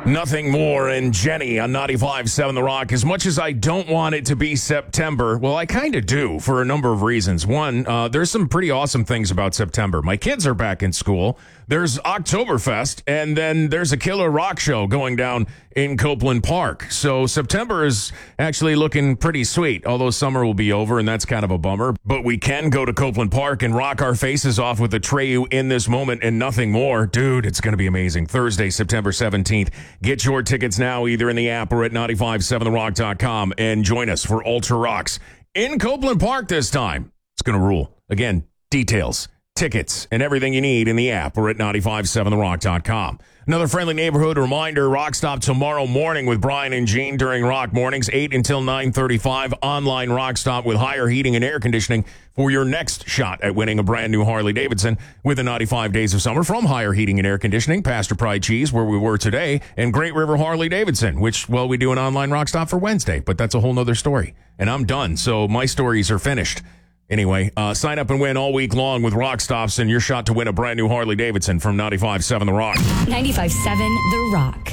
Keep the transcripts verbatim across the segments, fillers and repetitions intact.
Nothing More and Jenny on ninety-five point seven The Rock. As much as I don't want it to be September, well, I kind of do for a number of reasons. One, uh, there's some pretty awesome things about September. My kids are back in school. There's Oktoberfest, and then there's a killer rock show going down in Copeland Park. So September is actually looking pretty sweet, although summer will be over, and that's kind of a bummer. But we can go to Copeland Park and rock our faces off with Atreyu In This Moment and Nothing More. Dude, it's going to be amazing. Thursday, September seventeenth. Get your tickets now either in the app or at nine five seven the rock dot com and join us for Ultra Rocks in Copeland Park this time. It's going to rule. Again, details, tickets, and everything you need in the app or at nine five seven the rock dot com. Another friendly neighborhood reminder, Rock Stop tomorrow morning with Brian and Gene during Rock Mornings, eight until nine thirty-five. Online Rock Stop with higher heating and air conditioning for your next shot at winning a brand new Harley-Davidson with the ninety-five Days of Summer from Higher Heating and Air Conditioning, Pastor Pride Cheese, where we were today, and Great River Harley-Davidson, which, well, we do an online Rock Stop for Wednesday, but that's a whole nother story. And I'm done, so my stories are finished. Anyway, uh, sign up and win all week long with Rock Stops and your shot to win a brand new Harley-Davidson from ninety-five point seven The Rock. ninety-five point seven The Rock.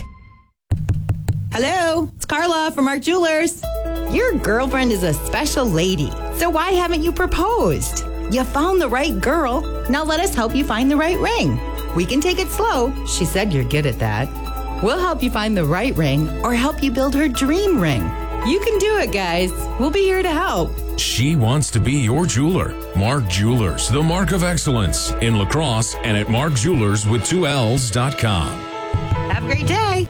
Hello, it's Carla from Mark Jewelers. Your girlfriend is a special lady, so why haven't you proposed? You found the right girl. Now let us help you find the right ring. We can take it slow. She said you're good at that. We'll help you find the right ring or help you build her dream ring. You can do it, guys. We'll be here to help. She wants to be your jeweler. Mark Jewelers, the mark of excellence in La Crosse and at mark jewelers with two L's dot com. Have a great day.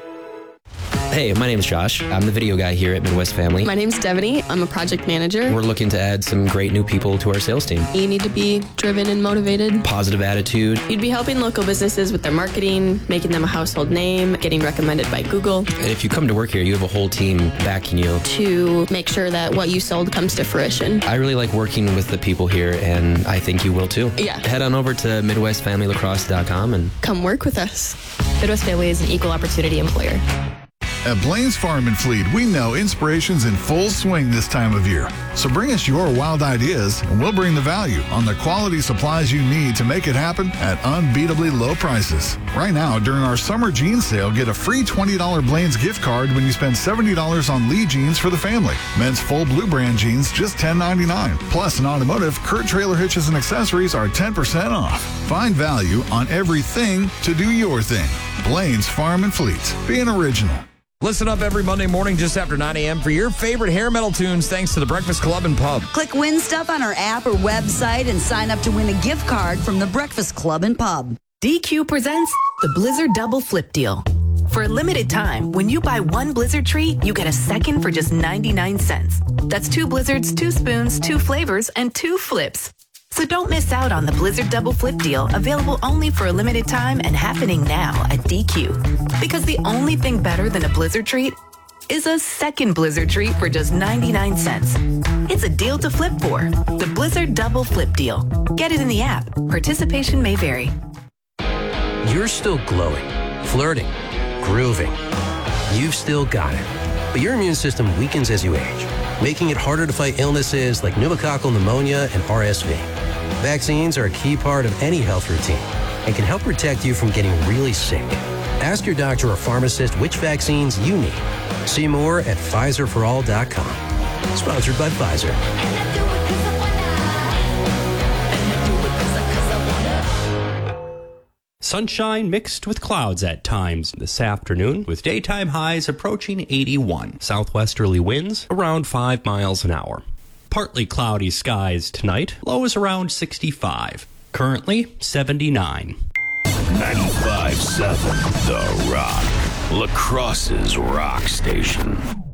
Hey, my name's Josh. I'm the video guy here at Midwest Family. My name's Devaney. I'm a project manager. We're looking to add some great new people to our sales team. You need to be driven and motivated. Positive attitude. You'd be helping local businesses with their marketing, making them a household name, getting recommended by Google. And if you come to work here, you have a whole team backing you. To make sure that what you sold comes to fruition. I really like working with the people here, and I think you will too. Yeah. Head on over to midwest family lacrosse dot com and come work with us. Midwest Family is an equal opportunity employer. At Blaine's Farm and Fleet, we know inspiration's in full swing this time of year. So bring us your wild ideas, and we'll bring the value on the quality supplies you need to make it happen at unbeatably low prices. Right now, during our summer jeans sale, get a free twenty dollars Blaine's gift card when you spend seventy dollars on Lee jeans for the family. Men's full blue brand jeans, just ten ninety-nine. Plus, in automotive, Kurt trailer hitches and accessories are ten percent off. Find value on everything to do your thing. Blaine's Farm and Fleet. Be an original. Listen up every Monday morning just after nine a.m. for your favorite hair metal tunes thanks to the Breakfast Club and Pub. Click Win Stuff on our app or website and sign up to win a gift card from the Breakfast Club and Pub. D Q presents the Blizzard Double Flip Deal. For a limited time, when you buy one Blizzard treat, you get a second for just ninety-nine cents. That's two Blizzards, two spoons, two flavors, and two flips. So don't miss out on the Blizzard Double Flip Deal, available only for a limited time and happening now at D Q. Because the only thing better than a Blizzard treat is a second Blizzard treat for just ninety-nine cents. It's a deal to flip for. The Blizzard Double Flip Deal. Get it in the app. Participation may vary. You're still glowing, flirting, grooving. You've still got it. But your immune system weakens as you age, making it harder to fight illnesses like pneumococcal pneumonia and R S V. Vaccines are a key part of any health routine and can help protect you from getting really sick. Ask your doctor or pharmacist which vaccines you need. See more at Pfizer for all dot com. Sponsored by Pfizer. Sunshine mixed with clouds at times this afternoon, with daytime highs approaching eighty-one. Southwesterly winds around five miles an hour. Partly cloudy skies tonight, low is around sixty-five. Currently seventy-nine. ninety-five point seven The Rock, La Crosse's rock station.